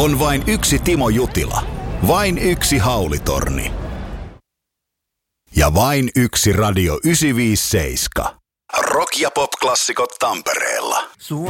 On vain yksi Timo Jutila, vain yksi Haulitorni ja vain yksi Radio 957. Rock- ja pop-klassikot Tampereella.